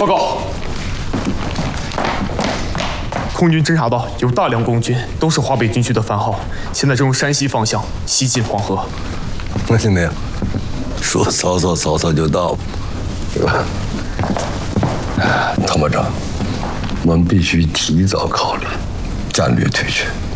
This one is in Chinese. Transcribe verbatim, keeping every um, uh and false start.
报告，空军侦察到有大量共军，都是华北军区的番号，现在正从山西方向西进黄河。 那听没有？说曹操，曹操就到，对吧？唐班长，我们必须提早考虑战略退却。